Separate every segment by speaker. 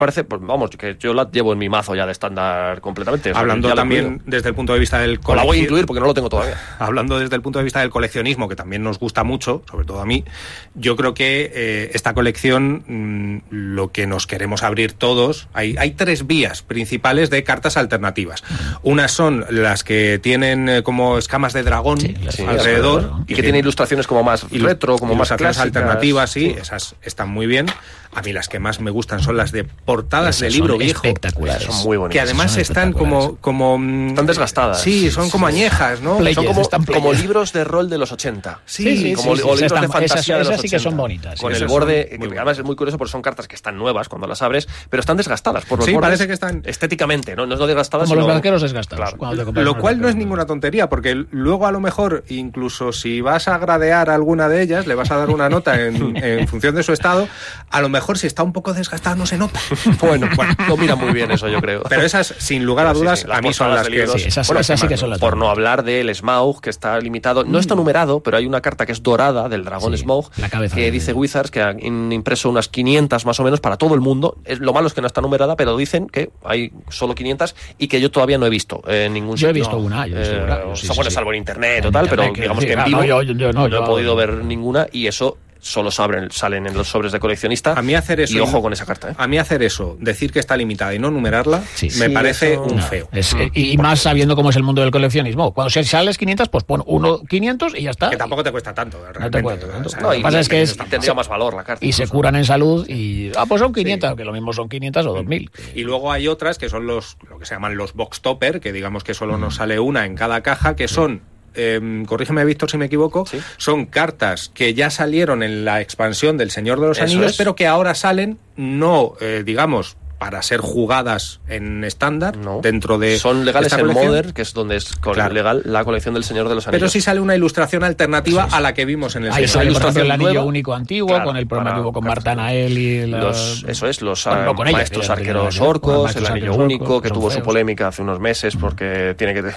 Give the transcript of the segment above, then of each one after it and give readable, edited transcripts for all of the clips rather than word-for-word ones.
Speaker 1: parece, pues vamos, que yo la llevo en mi mazo ya de estándar completamente.
Speaker 2: Hablando también desde el punto de vista del
Speaker 1: coleccionismo. La voy a incluir porque no lo tengo todavía.
Speaker 2: Hablando desde el punto de vista del coleccionismo, que también nos gusta mucho, sobre todo a mí, yo creo que esta colección, lo que nos queremos abrir todos, hay 3 vías principales de cartas alternativas. Unas son las que tienen como escamas de dragón alrededor.
Speaker 1: Y que tiene ilustraciones como más retro, como más clásicas.
Speaker 2: Alternativas, sí, esas están muy bien. A mí las que más me gustan son las de portadas de libro viejo.
Speaker 3: Espectaculares.
Speaker 1: Son muy bonitas.
Speaker 2: Que además están como
Speaker 1: están desgastadas.
Speaker 2: Sí, son como añejas, ¿no?
Speaker 1: Son como libros de rol de los 80.
Speaker 3: Sí,
Speaker 1: como libros de fantasía de los 80.
Speaker 3: Esas sí que son bonitas.
Speaker 1: Con el borde, que además es muy curioso porque son cartas que están nuevas cuando las abres, pero están desgastadas por los bordes.
Speaker 2: Parece que están
Speaker 1: estéticamente, no desgastadas,
Speaker 3: como los barqueros desgastados.
Speaker 1: Claro.
Speaker 2: Lo cual no es ninguna tontería, porque luego a lo mejor, incluso si vas a gradear alguna de ellas, le vas a dar una nota en función de su estado, a lo mejor si está un poco desgastada no se nota.
Speaker 1: Bueno, lo mira muy bien eso, yo creo.
Speaker 2: Pero esas, sin lugar a dudas, a mí son las que...
Speaker 3: esas sí que son las...
Speaker 1: Por no hablar del Smaug, que está limitado, no está numerado, pero hay una carta que es dorada del dragón Smaug, que dice Wizards que han impreso unas 500 más o menos para todo el mundo. Lo malo es que no está numerada, pero dicen que hay solo 500 y que yo todavía no he visto en ningún sitio.
Speaker 3: Yo he visto una.
Speaker 1: Salvo en internet o tal, pero digamos que en vivo no he podido ver ninguna, y eso solo salen en los sobres de coleccionista.
Speaker 2: A mí hacer eso,
Speaker 1: y ojo con esa carta,
Speaker 2: A mí hacer eso, decir que está limitada y no numerarla, me parece un feo.
Speaker 3: Y más sabiendo cómo es el mundo del coleccionismo. Cuando sales 500, pues pon 500 y ya está.
Speaker 2: Que tampoco te cuesta tanto, realmente.
Speaker 3: No te cuesta tanto.
Speaker 1: Lo que pasa es que tendría más valor la carta.
Speaker 3: Y se curan en salud y... pues son 500, que lo mismo son 500 o 2000.
Speaker 2: Y luego hay otras que son lo que se llaman los box topper, que digamos que solo nos sale una en cada caja, que son... corrígeme, Víctor, si me equivoco, son cartas que ya salieron en la expansión del Señor de los Anillos, pero que ahora salen, no, digamos, para ser jugadas en estándar, dentro de...
Speaker 1: Son legales en Modern, que es donde es legal la colección del Señor de los Anillos.
Speaker 2: Pero sí sale una ilustración alternativa a la que vimos en el
Speaker 3: Señor. Ahí sale, por ejemplo, el anillo único antiguo, con el problema que hubo con Marta Nael y...
Speaker 1: Los maestros arqueros orcos, el anillo único, que tuvo su polémica hace unos meses, porque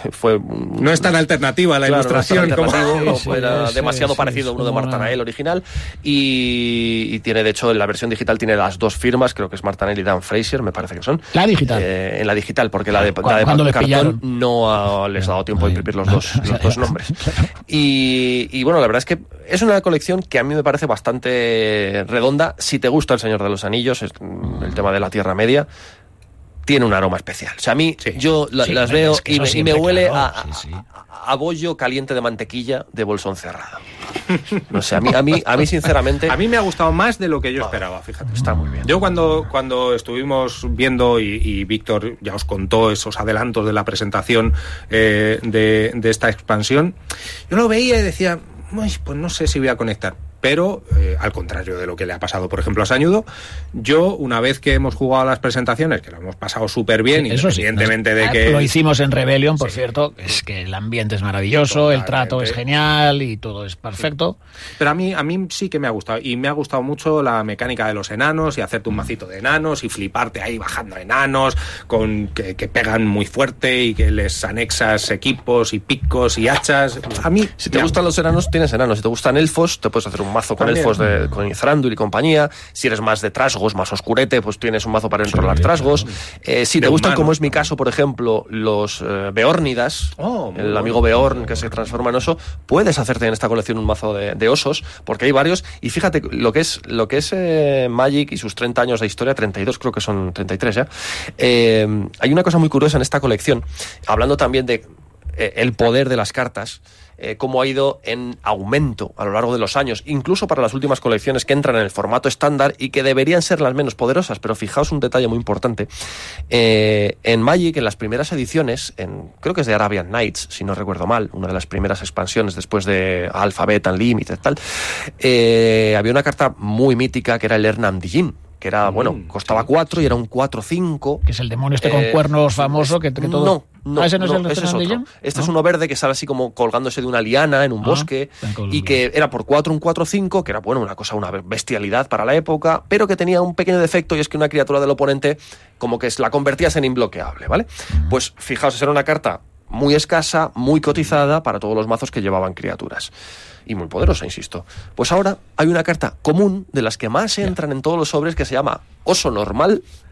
Speaker 2: no es tan alternativa la ilustración.
Speaker 1: Era demasiado parecido a uno de Marta Nael original, y tiene, de hecho, en la versión digital tiene las 2 firmas, creo que es Marta Nael y Dan Fraser, me parece que son.
Speaker 3: La digital.
Speaker 1: En la digital, porque la de cartón no les ha dado tiempo de imprimir los dos nombres. Y bueno, la verdad es que es una colección que a mí me parece bastante redonda. Si te gusta El Señor de los Anillos, el tema de la Tierra Media, tiene un aroma especial. O sea, a mí, yo las veo y me huele a bollo caliente de mantequilla de bolsón cerrado. No sé, a mí sinceramente...
Speaker 2: A mí me ha gustado más de lo que yo esperaba, fíjate.
Speaker 1: Está muy bien.
Speaker 2: Yo cuando estuvimos viendo, y Víctor ya os contó esos adelantos de la presentación de esta expansión, yo lo veía y decía, pues no sé si voy a conectar. Pero, al contrario de lo que le ha pasado, por ejemplo, a Sañudo, yo, una vez que hemos jugado a las presentaciones, que lo hemos pasado súper bien, independientemente de que...
Speaker 3: Lo hicimos en Rebellion, por cierto, es que el ambiente es maravilloso, el trato es genial y todo es perfecto.
Speaker 2: Pero a mí sí que me ha gustado, y me ha gustado mucho la mecánica de los enanos, y hacerte un macito de enanos, y fliparte ahí bajando enanos, que pegan muy fuerte, y que les anexas equipos, y picos, y hachas. A mí...
Speaker 1: Si te gustan los enanos, tienes enanos. Si te gustan elfos, te puedes hacer un mazo con elfos con Thranduil y compañía. Si eres más de trasgos, más oscurete, pues tienes un mazo para enrolar trasgos. Si te gustan, como es mi caso, por ejemplo, los Beornidas, el amigo Beorn que se transforma en oso, puedes hacerte en esta colección un mazo de osos, porque hay varios. Y fíjate, lo que es Magic y sus 30 años de historia, 32 creo que son, 33 ya, hay una cosa muy curiosa en esta colección, hablando también de el poder de las cartas, cómo ha ido en aumento a lo largo de los años, incluso para las últimas colecciones que entran en el formato estándar y que deberían ser las menos poderosas. Pero fijaos un detalle muy importante. En Magic, en las primeras ediciones, creo que es de Arabian Nights, si no recuerdo mal, una de las primeras expansiones después de Alphabet Unlimited, tal, había una carta muy mítica que era el Ernam Dijin, que era, costaba 4 y era un 4-5.
Speaker 3: Que es el demonio con cuernos famoso que todo...
Speaker 1: No,
Speaker 3: ese no es el
Speaker 1: ese es otro. Este es uno verde que sale así como colgándose de una liana en un bosque, y que era por 4 un 4-5, que era una bestialidad para la época, pero que tenía un pequeño defecto, y es que una criatura del oponente como que la convertías en imbloqueable, ¿vale? Pues fijaos, era una carta muy escasa, muy cotizada para todos los mazos que llevaban criaturas. Y muy poderosa, insisto. Pues ahora hay una carta común, de las que más entran en todos los sobres, que se llama Oso Normal,